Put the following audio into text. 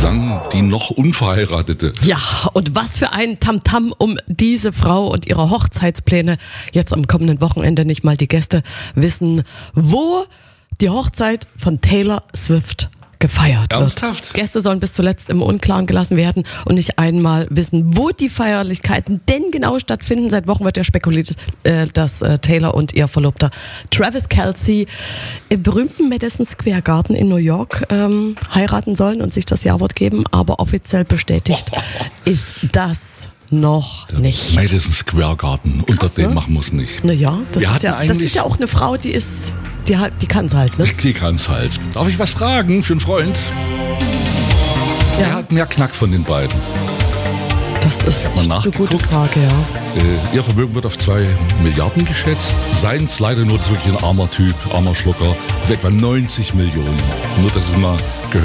sang die noch Unverheiratete. Ja, und was für ein Tamtam um diese Frau und ihre Hochzeitspläne. Jetzt am kommenden Wochenende nicht mal die Gäste wissen, wo die Hochzeit von Taylor Swift gefeiert wird. Ernsthaft? Gäste sollen bis zuletzt im Unklaren gelassen werden und nicht einmal wissen, wo die Feierlichkeiten denn genau stattfinden. Seit Wochen wird ja spekuliert, dass Taylor und ihr Verlobter Travis Kelce im berühmten Madison Square Garden in New York heiraten sollen und sich das Ja-Wort geben. Aber offiziell bestätigt ist das noch nicht. Madison Square Garden. Unter dem machen wir es nicht. Naja, das ist ja auch eine Frau, die kann's halt, ne? Die kann's halt. Darf ich was fragen für einen Freund? Ja. Wer hat mehr Knack von den beiden? Das ist eine gute Frage, ja. Ihr Vermögen wird auf 2 Milliarden geschätzt. Seins leider nur, das ist wirklich ein armer Typ, armer Schlucker, auf etwa 90 Millionen. Nur, dass es mal gehört.